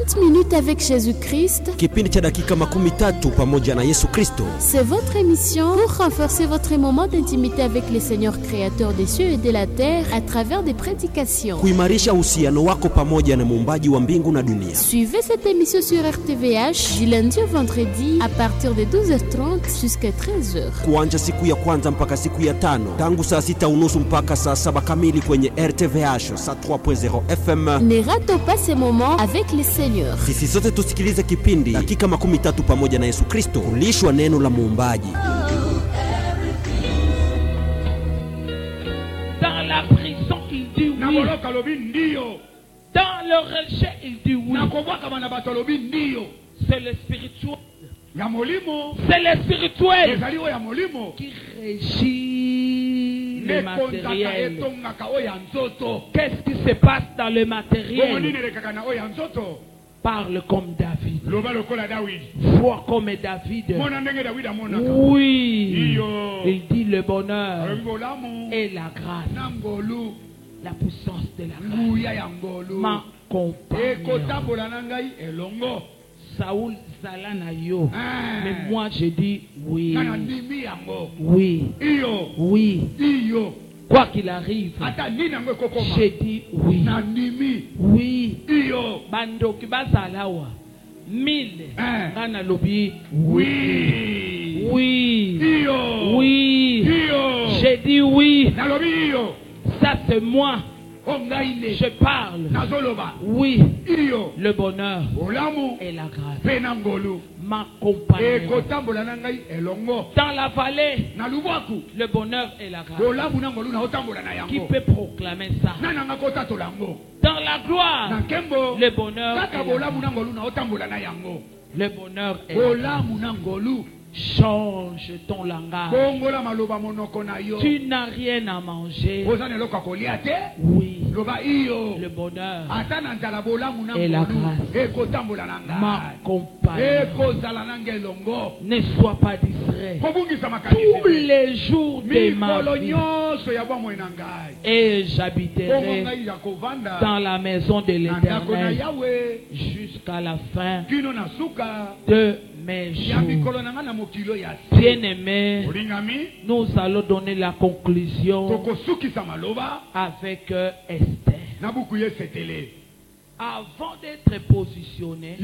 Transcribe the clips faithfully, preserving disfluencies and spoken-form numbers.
trente minutes avec Jésus-Christ. Kipindi cha dakika makumi tatu pamoja na Yesu Kristo. C'est votre émission pour renforcer votre moment d'intimité avec le Seigneur créateur des cieux et de la terre à travers des prédications. Kuimarisha uhusiano wako pamoja na muumbaji wa mbingu na dunia. Suivez cette émission sur R T V H du lundi au vendredi à partir de douze heures trente jusqu'à treize heures. Kuanza siku ya kwanza mpaka siku ya tano, tangu saa sita unusu mpaka saa saba kamili kwenye R T V H saa trois point zero F M. Ne ratez pas ces moments avec le Seigneur. Sisi sote tusikilize kipindi dakika makumi tatu pamoja na Yesu Kristo, kulishwa neno la muumbaji. Dans la prison, il dit oui. Dans le rejet, il dit oui. C'est le spirituel. C'est le spirituel qui régit le matériel. Qu'est-ce qui se passe dans le matériel? Parle comme David. Vois comme David. Oui. Il dit le bonheur et la grâce. La puissance de la grâce m'accompagne. Saoul Zalanayo. Mais moi je dis oui. Oui. Oui. Quoi qu'il arrive, j'ai dit oui. Oui. Bando kibazalawa. Mille. Gana lobi. Oui. Oui. Oui. J'ai dit oui. Ça c'est moi. Je parle. Oui. Le bonheur et la grâce m'accompagnent. Dans la vallée, le bonheur et la grâce. Qui peut proclamer ça? Dans la gloire, le bonheur et la grâce. Le bonheur et la grâce. Change ton langage. Tu n'as rien à manger. Oui. Le bonheur et la grâce m'accompagnent. Ne sois pas distrait. Tous les jours de ma vie. Et j'habiterai dans la maison de l'Éternel jusqu'à la fin de mes jours. Bien-aimés, nous allons donner la conclusion avec euh, Esther. Avant d'être positionné,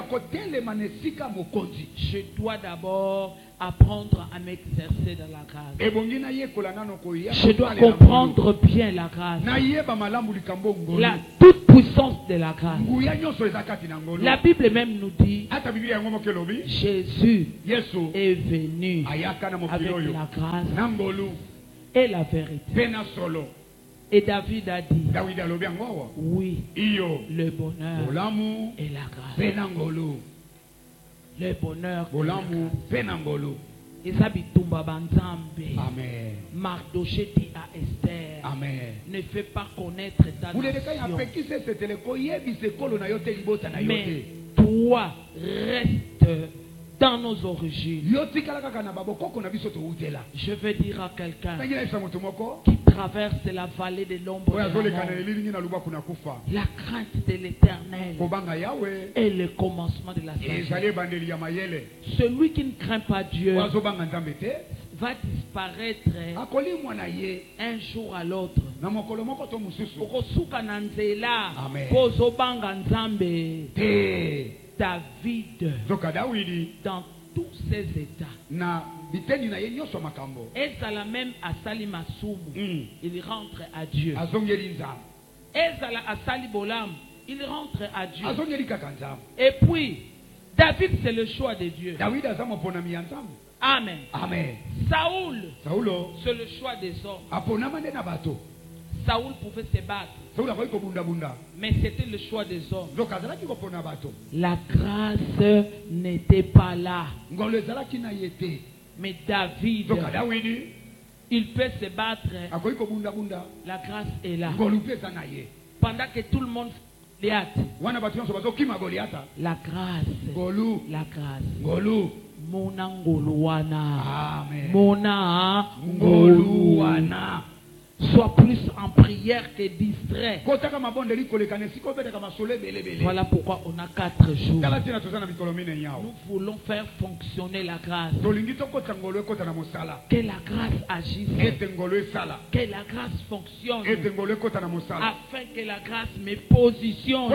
je dois d'abord apprendre à m'exercer dans la grâce. Je dois comprendre bien la grâce, la toute puissance de la grâce. La Bible même nous dit Jésus est venu avec la grâce et la vérité. Et David a dit oui, le bonheur et la grâce. Le bonheur et la grâce. Amen. Mardoché dit à Esther, Amen. Ne fais pas connaître ta nation, mais toi reste dans nos origines. Je veux dire à quelqu'un qui traverse la vallée de l'ombre de la mort, la crainte de l'Éternel est le commencement de la sagesse. Celui qui ne craint pas Dieu va disparaître un jour à l'autre. David, dans tous ses états, et Zala même à Salimasumu, il rentre à Dieu. Et Zala à Salibolam, il rentre à Dieu. Et puis, David, c'est le choix de Dieu. Amen. Amen. Saoul, c'est le choix des hommes. Saoul pouvait se battre, mais c'était le choix des hommes. La grâce n'était pas là. Mais David, il peut se battre. La grâce est là. Pendant que tout le monde fait la grâce, la grâce. Mona ngoluana. Mona ngoluana. Sois plus en prière que distrait. Voilà pourquoi on a quatre jours. Nous voulons faire fonctionner la grâce. Que la grâce agisse. Que la grâce fonctionne. Afin que la grâce me positionne.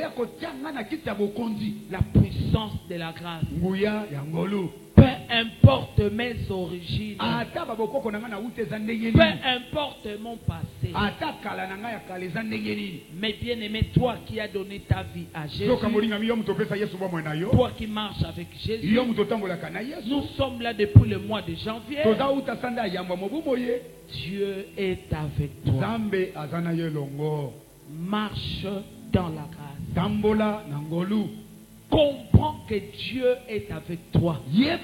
La puissance de la grâce. Peu importe mes origines. Peu importe mon passé. Mais bien aimé, toi qui as donné ta vie à Jésus. Toi qui marches avec Jésus. Nous sommes là depuis le mois de janvier. Dieu est avec toi. Marche dans la grâce. Comprends que Dieu est avec toi.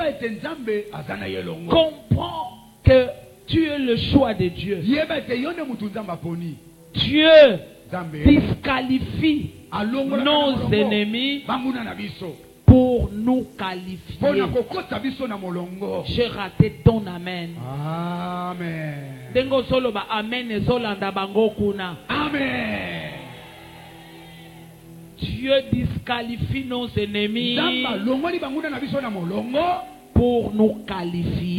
Comprends que tu es le choix de Dieu. Dieu disqualifie nos ennemis pour nous qualifier. J'ai raté ton amen. Amen. Amen. Dieu disqualifie nos ennemis pour nous qualifier.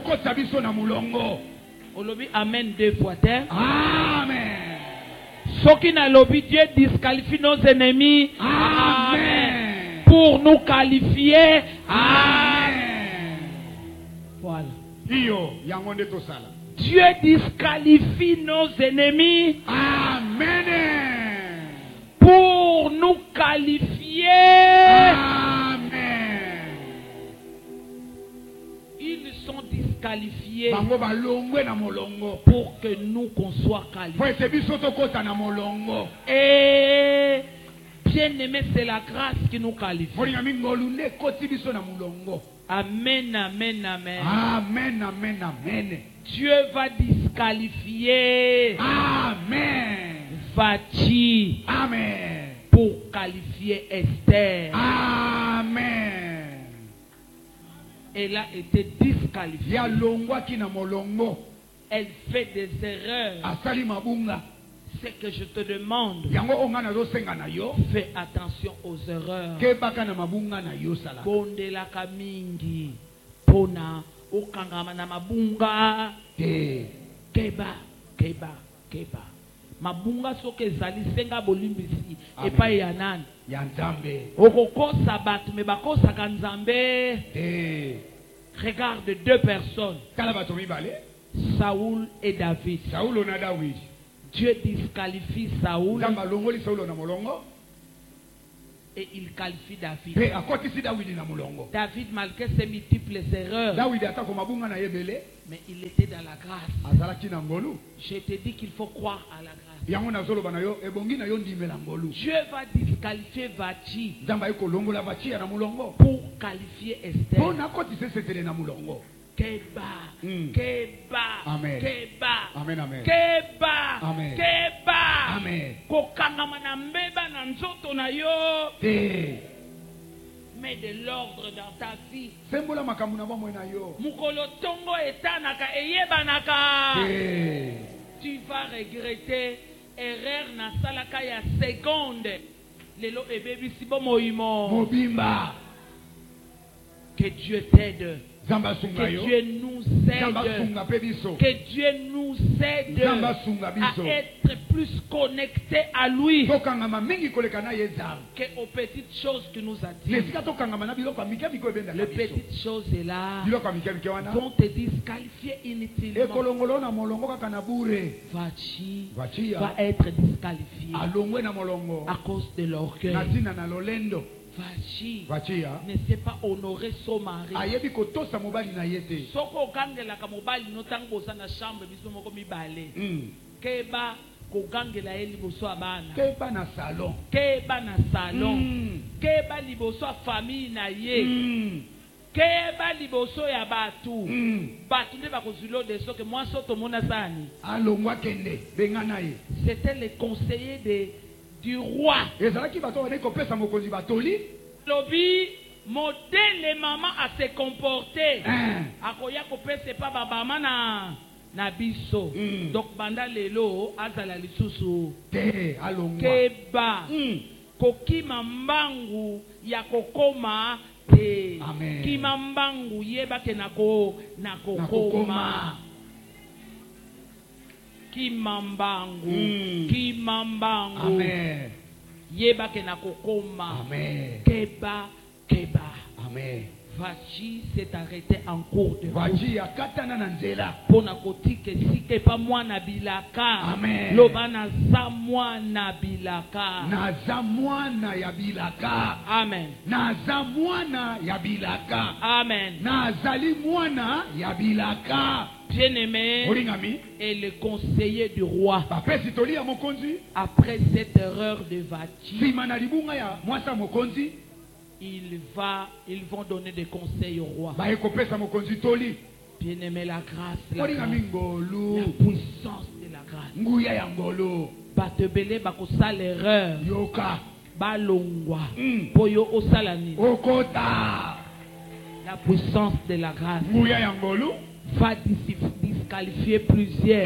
Olobi amen deux fois terre. Amen. Ce qui n'a lobby, Dieu disqualifie nos ennemis. Amen. Amen. Pour nous qualifier. Amen. Voilà. Dieu disqualifie nos ennemis. Amen. Pour nous qualifier. Amen. Ils sont disqualifiés pour que nous qu'on soit qualifiés. Et bien aimé, c'est la grâce qui nous qualifie. Amen, amen, amen. Amen, amen, amen. Dieu va disqualifier. Amen. Vachi. Amen. Pour qualifier Esther. Amen. Elle a été disqualifiée. Elle fait des erreurs. Ce que je te demande, fais attention aux erreurs. Bondela kamingi pona okangama na mabunga. Keba, keba, keba. Mabunga soke zali senga bolimbisi epai ya nani ya nzambe okokosa bato me bakosa ka nzambe. Regarde deux personnes, Saoul et David. Saoul na David. Dieu disqualifie Saoul et il qualifie David. David, malgré ses multiples erreurs, mais il était dans la grâce. Je te dis qu'il faut croire à la grâce. Dieu va disqualifier Vachi pour qualifier Esther. Keba, Mm. Keba, Amen. Keba, Amen, amen. Keba, Amen. Keba, Amen. kokangama na mbeba na nzoto na yo. Te. Mets de l'ordre dans ta vie. Sembola makambo na bomwe na yo. Mukolo tongo etanaka eyebanaka. Te. Tu vas regretter erreur na salaka ya seconde. Lelo ebebi sibo moimo. Mobimba. Que Dieu t'aide. Que Dieu Dieu nous aide. Que Dieu nous aide à être plus connectés à lui qu'aux petites choses que nous attirent. Les petites choses là vont te disqualifier inutilement. Vachi va être disqualifié à cause de l'orgueil. Vachi ne sait pas honorer son mari. Soko gangela ka mobali no tango bosa na chambre biso moko mibale. Keba ko gangela eli boso abana. Keba na salon. Keba na salon. Keba liboso famille na ye. Keba liboso ya batu. Batu ne ba kozulo de so que moi soto mona sani. Alongwa kende bengana ye. C'était le conseiller de du roi. Lobi modèle maman à se comporter. Akoya kopé c'est pas baba mana Nabiso. Mm. Donc banda lelo azala lisusu. Te alongwa. Keba. Mm. Kokima mbangu ya kokoma te. Amen. Kima mbangu yeba ke nako nakokoma. Nakokoma. Kimambangu. Mm. Kimambangu. Amen. Yeba ke nakokoma. Amen. Keba keba. Amen. Vachi s'est arrêté en cours de route. Vachi akatana na nzela. Pona kotike sike pa mwana bilaka. Amen. Loba na za mwana bilaka. Na za mwana ya bilaka. Amen. Na za mwana ya bilaka. Amen. Na zali mwana ya bilaka. Bien-aimé et le conseiller du roi, après cette erreur de Vachi, il va, ils vont donner des conseils au roi. Bien-aimé, la grâce, la, grâce, la puissance de la grâce. Batebele bakosa l'erreur. Balongwa. Boyo osalani. La puissance de la grâce va disqualifier plusieurs.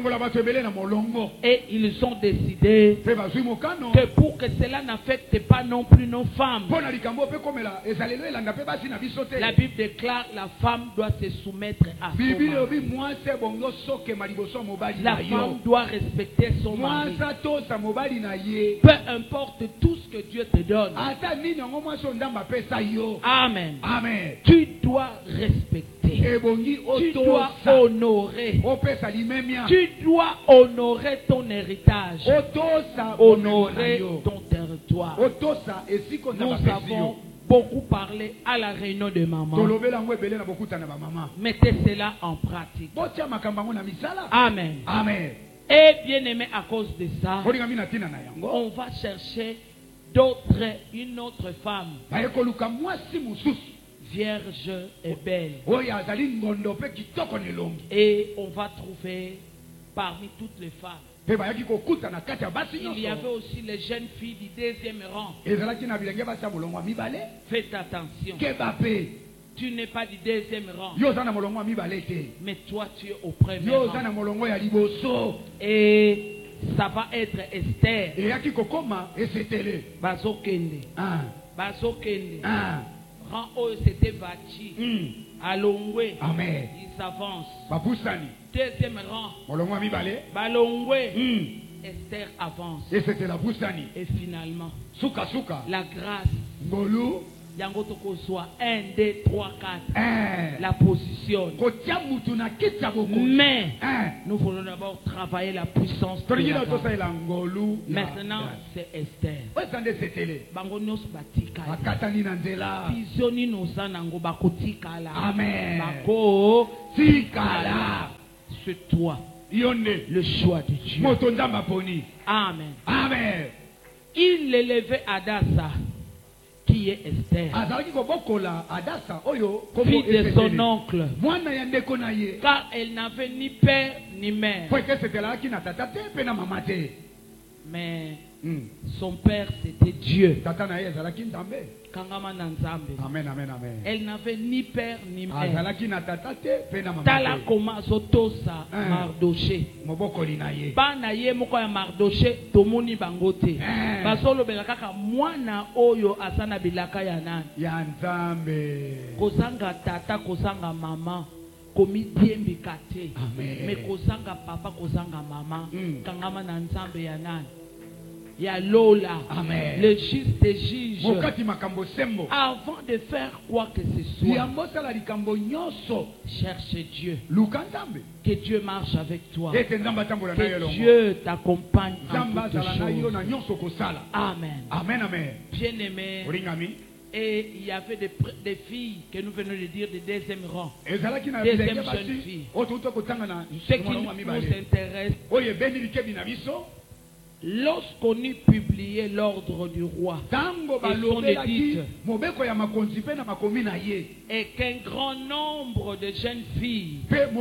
Et ils ont décidé que pour que cela n'affecte pas non plus nos femmes, la Bible déclare que la femme doit se soumettre à son mari. La femme doit respecter son mari. Peu importe tout ce que Dieu te donne. Amen. Amen. Tu dois respecter. Tu dois honorer. Tu dois honorer ton héritage. Honorer ton territoire. Nous avons beaucoup parlé à la réunion de maman. Mettez cela en pratique. Amen. Amen. Et bien aimé, à cause de ça, on va chercher d'autres, une autre femme. Vierge et belle. Et on va trouver parmi toutes les femmes. Il y avait aussi les jeunes filles du deuxième rang. Faites attention. Tu n'es pas du deuxième rang. Mais toi tu es au premier rang. Et ça va être Esther. Bazokende. Bazokende. Rang O, c'était Vachi. Alongwe. Amen. Ils avancent. Babusani. Deuxième rang. Balongwe. Esther avance. Et c'était la Boussani. Et finalement, Souka Souka. La grâce. Ngolu. Yangoto soit un, deux, trois, quatre. La position. Mais nous voulons d'abord travailler la puissance de la grâce. Maintenant, c'est Esther. Bangonios batika. Visioni nozanango bakotikala. Amen. Bako tikala. C'est toi. Le choix de Dieu. Amen. Amen. Il l'élevait Adassa, qui est Esther, fille de son oncle, car elle n'avait ni père ni mère. Mais son père c'était Dieu. Amen, amen, amen. Elle n'avait ni père ni mère. Tala koma zotosa Mardoché. Bana ye moko ya Mardoché tomoni bangote. Basolo belaka mwana oyo asana bilaka ya nani? Ya Nzambe. Kozanga tata kozanga mama. Komitiembi kate. Me kozanga papa kozanga mama. Kangama na Nzambe ya nani? Ya Lola. Amen. Le juste des juges. Avant de faire quoi que ce soit, cherche Dieu. Que Dieu marche avec toi. Que Dieu t'accompagne en toutes choses. Amen. Amen, amen. Bien-aimé. Et il y avait des, des filles que nous venons de dire de deuxième rang. Deuxième jeune fille. Ce qui nous intéresse. Lorsqu'on eut publié l'ordre du roi et son édite, et qu'un grand nombre de jeunes filles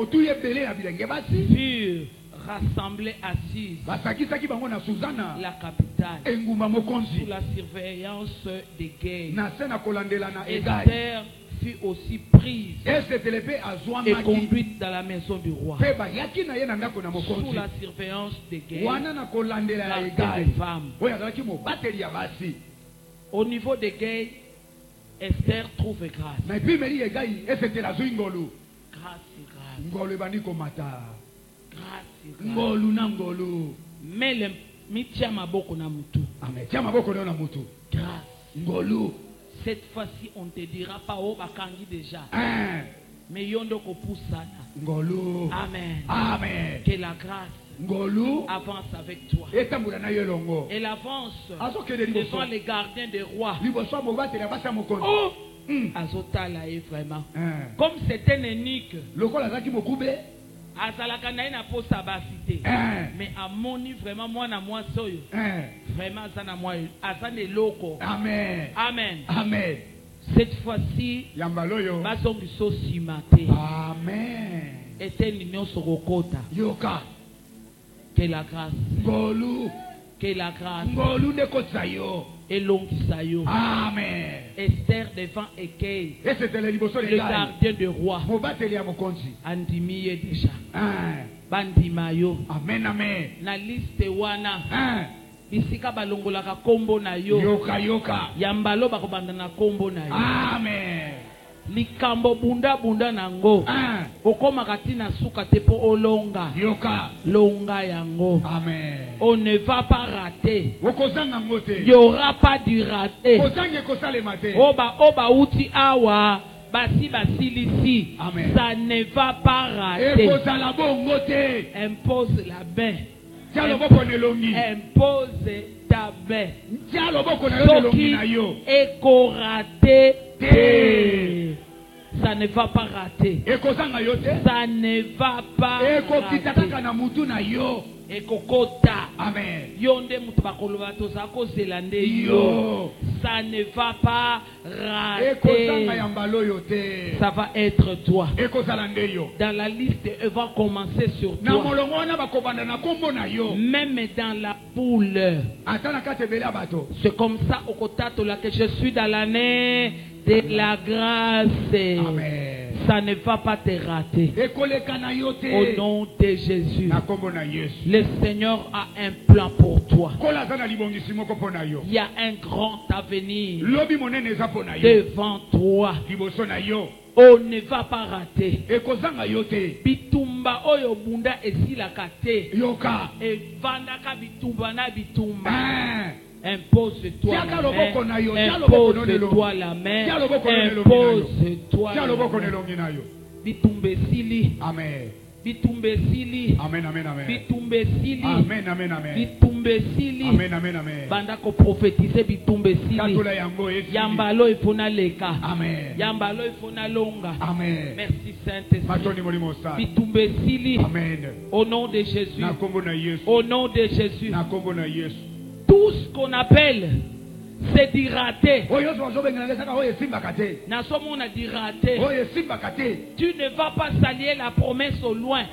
furent rassemblées assises, la capitale, sous la surveillance des guerres, Esther fut aussi prise et et conduite dans la maison du roi sous la surveillance des guerres, des femmes. Au niveau des gays, Esther trouve grâce. Grâce, grâce. Grâce. Mais le mitia maboko na mutu. Grâce. Cette fois-ci, on ne te dira pas oh bakangi déjà. Mais yondo ko pusana. Amen. Amen. Que la grâce avance avec toi. Elle avance devant les gardiens des rois. Oh! Azotala est vraiment. Comme c'était un eunuque. Azalaka na ina posa basité. Mais à moni vraiment moi na moi soyo. Vraiment azana moi azane loko. Amen. Amen. Amen. Cette fois-ci, bazongi so simate. Amen. Était l'union sorokota. Yoka. Que la grâce. Ngolu. Que la grâce. Ngolu ne kotsayo. Et l'ongisayo. Amen. Esther devant Ekei. Et c'était le gardien du roi. Andimiye déjà. Bandimayo. Amen, amen. Na liste wana. Bisika balongolaka kombo na yo. Yoka yoka. Yambalo bakobanda na kombo na yo. Amen. Likambo bunda bunda nango. Okoma katina suka tepo olonga. Yoka. Longa yango. Amen. On ne va pas rater. Il n'y aura pas du raté. Oba oba uti awa. Basi basilisi. Amen. Ça ne va pas rater. Impose la main. Impose ta main. Soki ekoraté. Ça ne va pas rater. Ça ne va pas rater. Ekokota. Amen. Yonde mutubakoloba tozako zelande yo. Ça ne va pas rater. Ça va être toi. Dans la liste, elle va commencer sur toi. Même dans la poule. C'est comme ça au kotato là que je suis dans l'année de la grâce. Amen. Ça ne va pas te rater. Au nom de Jésus. Le Seigneur a un plan pour toi. Il y a un grand avenir devant toi. On ne va pas rater. Bitumba oyo bunda esilaka te. Yoka. E vandaka bitumba na bitumba. Impose-toi la main. Impose-toi la main. Impose-toi la main. Bitumbesili. Amen. Bitumbesili. Amen, amen, amen. Bitumbesili. Amen, amen, amen. Bitumbesili. Amen, amen, amen. Bandako prophétiser bitumbesili. Yambalo ifuna leka. Amen. Yambalo ifuna longa. Amen. Merci Saint-Esprit. Bitumbesili. Amen. Au nom de Jésus. Au nom de Jésus. Tout ce qu'on appelle c'est du raté. Nasomo na du raté. Tu ne vas pas saluer la promesse au loin.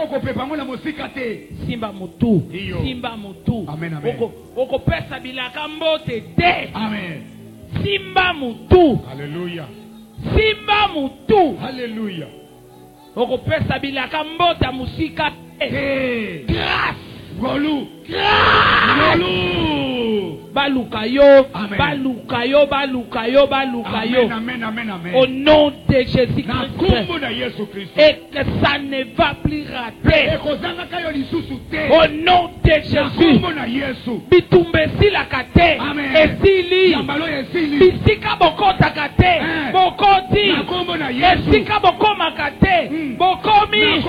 Simba mutu. Simba mutu. Amen, amen. Oko pesa bilaka mbote te. Amen. Simba mutu. Alléluia. Simba mutu. Alléluia. Oko pesa bilaka mbote musika te. Grâce. Golou. Grâce. Golou. Balukayo, balukayo, balukayo, balukayo. Amen, amen, amen. Au nom de Jésus-Christ. Et que ça ne va plus rater. Au nom de Jésus. Bitumbesi la kate. Esili. Bisika bokota kate. Bokoti. Esika bokoma kate. Bokomi.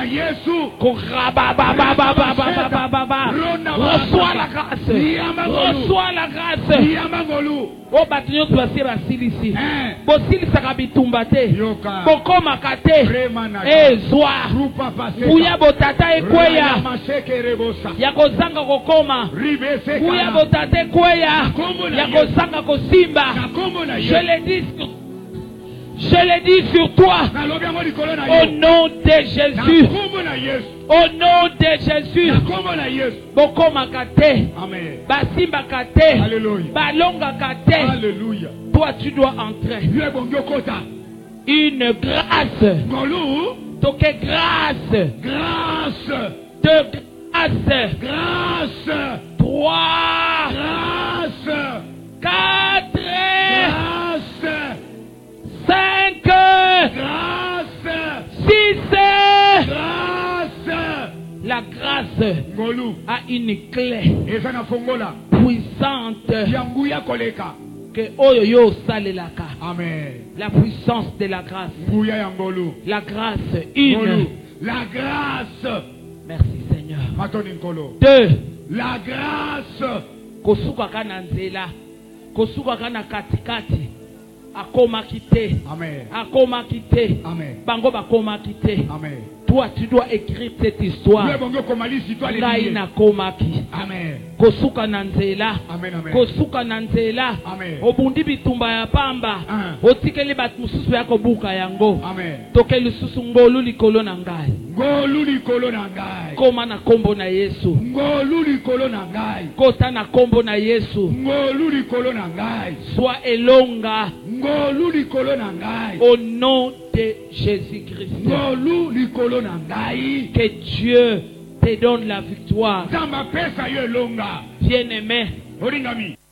Reçois la grâce. Reçois la grâce. Oh, bâtiment doit se rassurer ici. Bosili sakabitumba te. Bokoma kate. Eh, zoa. Uya botata ekweya. Yakozanga kokoma. Uya botata ekweya. Yakozanga kosimba. Je le dis sur Je le dis sur toi. Au nom de Jésus. Au nom de Jésus. Bokoma kate. Basimba kate. Balonga kate. Toi tu dois entrer. Une grâce. Ngolu. Toke grâce. Grâce. Deux grâces. Grâce. Trois. Grâce. Quatre. Grâce. Cinq. Grâce. Six. Grâce. La grâce Ngolu. a une clé Ezana fongola. puissante Yanguya koleka. que oyo salelaka. Amen. La puissance de la grâce. Nguya yangolu. La grâce. Une. Ngolu. La grâce. Merci Seigneur. Matoni nkolo. Deux. La grâce. Kosuka kana nzela. Kosuka kana katikati. Akoma kite. Amen. Akoma kite. Amen. Bango bakoma kite. Amen. Toi, tu dois écrire cette histoire. Amen. Amen. Kosuka nanzela. Amen. Amen. Kosuka nanzela. Amen. Obundi bitumba ya pamba. Otikeli bat mususu ya kobuka yango. Amen. Tokeli susu ngolu likolo na ngai. Ngolu likolo na ngai. Koma na kombo na Yesu. Ngolu likolo na ngai. Kota na kombo na Yesu. Ngolu likolo na ngai. Sois elonga. Ngolu likolo na ngai. Au nom de Jésus-Christ. Ngolu likolo na ngai. Que Dieu te donne la victoire. Bien-aimé.